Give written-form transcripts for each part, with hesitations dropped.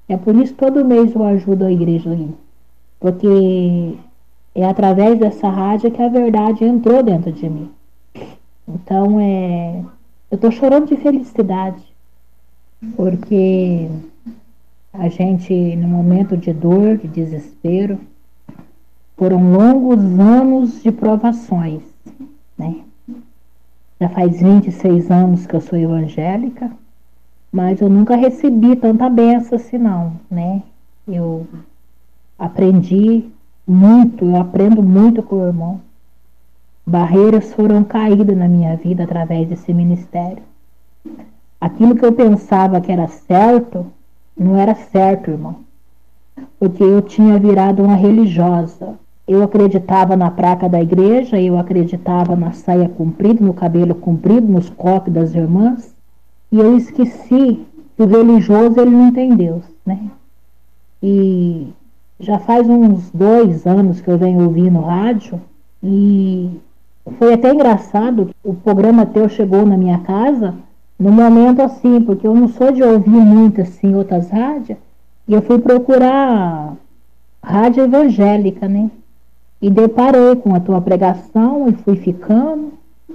É por isso que todo mês eu ajudo a igreja ali. Porque é através dessa rádio que a verdade entrou dentro de mim. Então, eu tô chorando de felicidade. Porque a gente, no momento de dor, de desespero, foram longos anos de provações, né? Já faz 26 anos que eu sou evangélica, mas eu nunca recebi tanta bênção assim não, né? Eu aprendi muito, eu aprendo muito com o irmão. Barreiras foram caídas na minha vida através desse ministério. Aquilo que eu pensava que era certo, não era certo, irmão. Porque eu tinha virado uma religiosa. Eu acreditava na placa da igreja, eu acreditava na saia comprida, no cabelo comprido, nos coques das irmãs. E eu esqueci que o religioso, ele não tem Deus, né? E já faz uns 2 anos que eu venho ouvindo rádio e foi até engraçado, o programa teu chegou na minha casa no momento assim, porque eu não sou de ouvir muito assim outras rádios, e eu fui procurar rádio evangélica, né? E deparei com a tua pregação e fui ficando,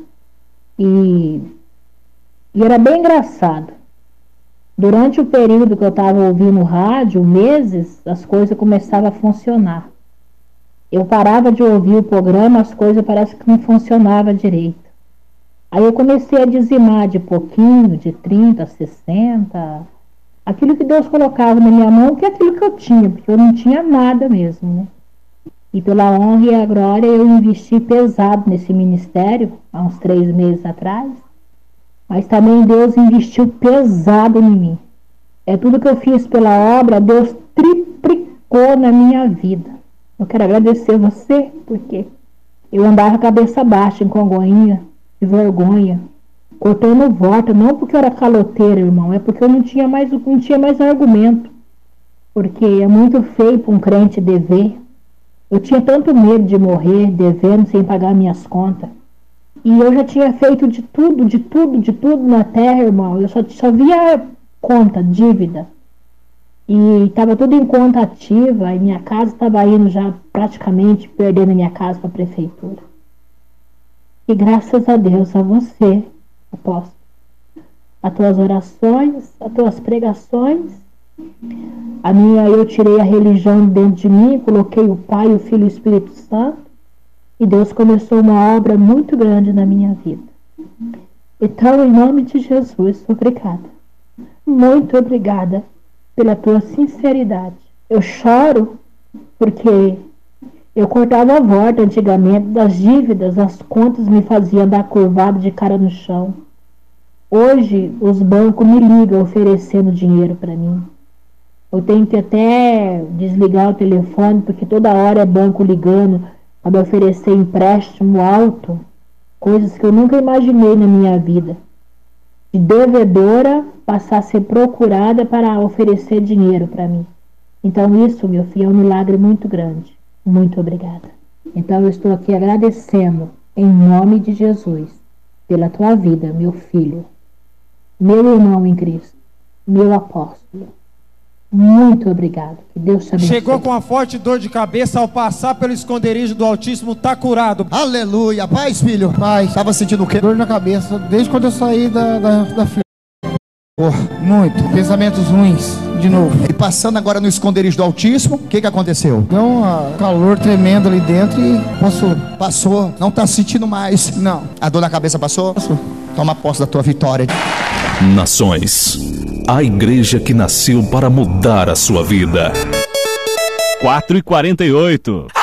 e era bem engraçado. Durante o período que eu estava ouvindo rádio, meses, as coisas começavam a funcionar. Eu parava de ouvir o programa, as coisas parece que não funcionavam direito. Aí eu comecei a dizimar de pouquinho, de 30, 60, aquilo que Deus colocava na minha mão, que é aquilo que eu tinha, porque eu não tinha nada mesmo, né? E pela honra e a glória eu investi pesado nesse ministério, há uns 3 meses atrás, mas também Deus investiu pesado em mim. É tudo que eu fiz pela obra, Deus triplicou na minha vida. Eu quero agradecer você, porque eu andava cabeça baixa em Congonha, de vergonha, cortando volta, não porque eu era caloteira, irmão, é porque eu não tinha mais argumento. Porque é muito feio para um crente dever. Eu tinha tanto medo de morrer devendo sem pagar minhas contas. E eu já tinha feito de tudo na terra, irmão. Eu só via conta, dívida. E estava tudo em conta ativa, e minha casa estava indo já praticamente perdendo minha casa para a prefeitura. E graças a Deus, a você, apóstolo, as tuas orações, as tuas pregações, eu tirei a religião dentro de mim, coloquei o Pai, o Filho e o Espírito Santo, e Deus começou uma obra muito grande na minha vida. Então, em nome de Jesus, obrigada. Muito obrigada pela tua sinceridade. Eu choro porque eu cortava a volta antigamente das dívidas, as contas me faziam dar curvada de cara no chão. Hoje os bancos me ligam oferecendo dinheiro para mim. Eu tenho que até desligar o telefone, porque toda hora é banco ligando para me oferecer empréstimo alto, coisas que eu nunca imaginei na minha vida. De devedora passar a ser procurada para oferecer dinheiro para mim. Então isso, meu filho, é um milagre muito grande. Muito obrigada. Então eu estou aqui agradecendo em nome de Jesus pela tua vida, meu filho, meu irmão em Cristo, meu apóstolo. Muito obrigado. Que Deus te abençoe. Chegou com uma forte dor de cabeça, ao passar pelo esconderijo do Altíssimo, tá curado. Aleluia. Paz, filho. Pai, Estava sentindo o quê? dor na cabeça, desde quando eu saí da filha. Muito. Pensamentos ruins, de novo. E passando agora no esconderijo do Altíssimo, o que aconteceu? Deu um calor tremendo ali dentro e passou. Passou. Não está sentindo mais? Não. A dor na cabeça passou? Passou. Toma posse da tua vitória. Nações, a igreja que nasceu para mudar a sua vida. 4h48.